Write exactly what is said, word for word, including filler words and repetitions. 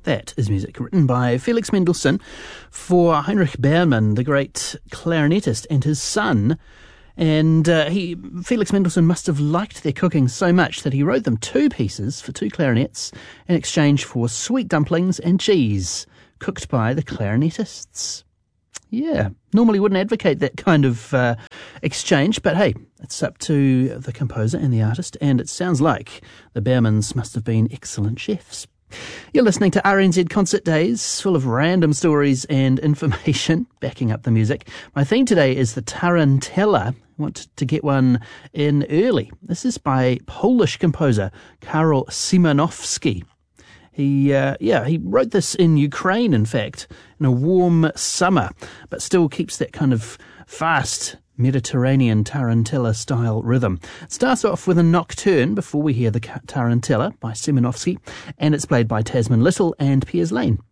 That is music written by Felix Mendelssohn for Heinrich Behrmann, the great clarinetist, and his son. And uh, he, Felix Mendelssohn must have liked their cooking so much that he wrote them two pieces for two clarinets in exchange for sweet dumplings and cheese cooked by the clarinetists. Yeah, normally wouldn't advocate that kind of uh, exchange, but hey, it's up to the composer and the artist, and it sounds like the Behrmanns must have been excellent chefs. You're listening to R N Z Concert Days, full of random stories and information backing up the music. My theme today is the Tarantella. I want to get one in early. This is by Polish composer Karol Szymanowski. He, uh, yeah, he wrote this in Ukraine, in fact, in a warm summer, but still keeps that kind of fast Mediterranean tarantella-style rhythm. It starts off with a nocturne before we hear the Tarantella by Szymanowski, and it's played by Tasman Little and Piers Lane.